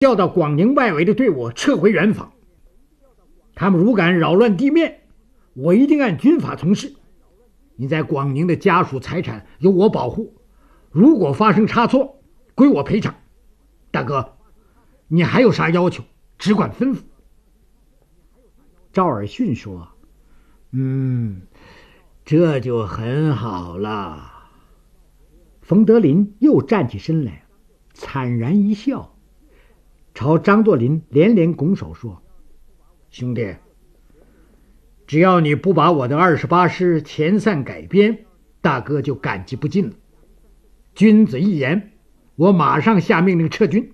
调到广宁外围的队伍撤回原防。他们如敢扰乱地面，我一定按军法从事。你在广宁的家属财产由我保护，如果发生差错，归我赔偿。大哥，你还有啥要求，只管吩咐。 赵尔巽说：这就很好了。冯德林又站起身来，惨然一笑，朝张作霖连连拱手说： 兄弟，只要你不把我的28师遣散改编，大哥就感激不尽了。君子一言，我马上下命令撤军。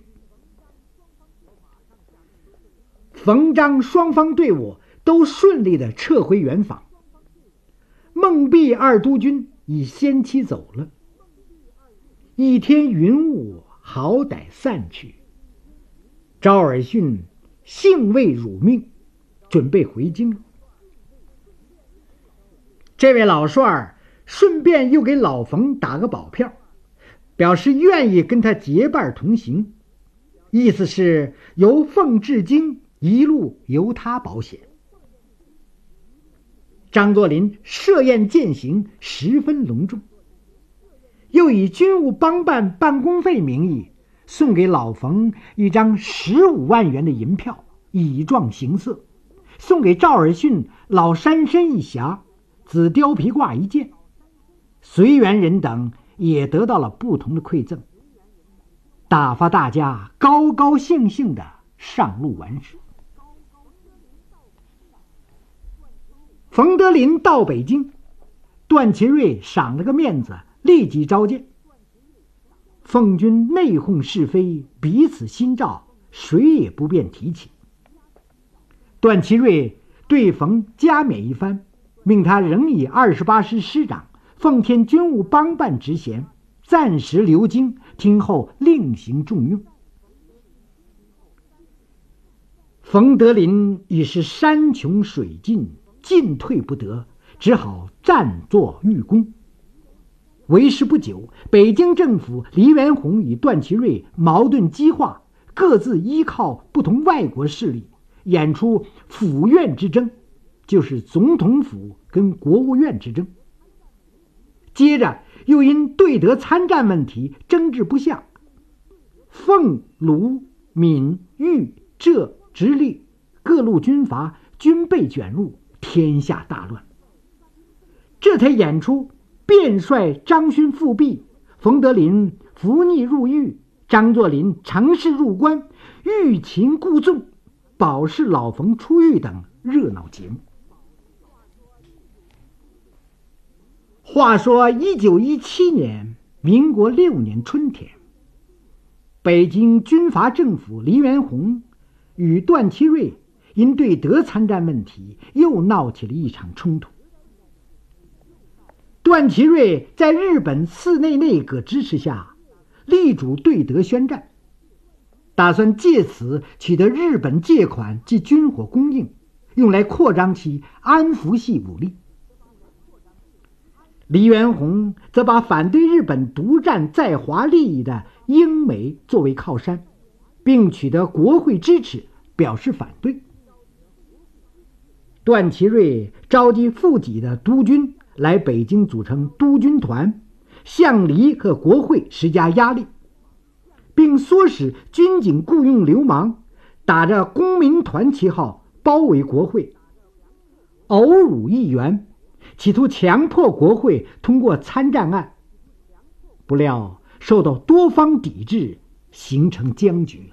冯张双方队伍都顺利地撤回原防。孟弼二督军已先期走了，一天云雾好歹散去。赵尔巽兴未辱命，准备回京了。这位老帅顺便又给老冯打个保票，表示愿意跟他结伴同行，意思是由奉至京，一路由他保险。张作霖设宴饯行，十分隆重，又以军务帮办办公费名义送给老冯一张15万元的银票，以壮形色；送给赵尔巽老山参一匣，紫貂皮褂一件。随员人等也得到了不同的馈赠，打发大家高高兴兴的上路完事。冯德林到北京，段祺瑞赏了个面子，立即召见。奉军内讧是非，彼此心照，谁也不便提起。段祺瑞对冯加冕一番，命他仍以28师师长，奉天军务帮办职衔，暂时留京，听后另行重用。冯德林已是山穷水尽，进退不得，只好暂作御工。为时不久，北京政府黎元洪与段祺瑞矛盾激化，各自依靠不同外国势力，演出府院之争，就是总统府跟国务院之争。接着又因对德参战问题争执不下，奉、卢、闽、豫、浙、直隶各路军阀均被卷入，天下大乱。这才演出便帅张勋复辟，冯德林伏逆入狱，张作霖乘势入关，欲擒故纵，保释老冯出狱等热闹节目。话说1917年民国6年春天，北京军阀政府黎元洪与段祺瑞因对德参战问题又闹起了一场冲突。段祺瑞在日本寺内内阁支持下，力主对德宣战，打算借此取得日本借款及军火供应，用来扩张其安福系武力。黎元洪则把反对日本独占在华利益的英美作为靠山，并取得国会支持，表示反对。段祺瑞召集附己的督军来北京组成督军团，向黎和国会施加压力，并唆使军警雇佣流氓，打着公民团旗号包围国会，殴辱议员，企图强迫国会通过参战案，不料受到多方抵制，形成僵局。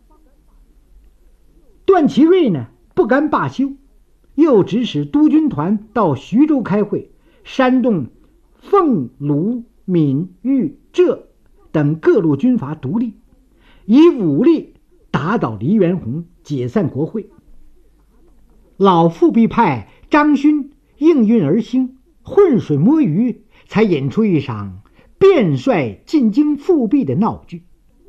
段祺瑞呢，不甘罢休，又指使督军团到徐州开会，煽动奉、卢、闽、豫、浙等各路军阀独立，以武力打倒黎元洪，解散国会。老复辟派张勋应运而兴，浑水摸鱼，才引出一场便帅进京复辟的闹剧。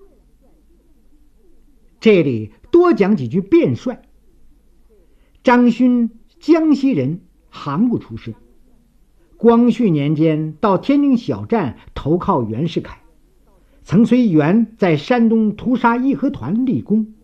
这里多讲几句便帅。张勋江西人，杭部出身，光绪年间到天津小站投靠袁世凯， 曾随袁在山东屠杀义和团立功，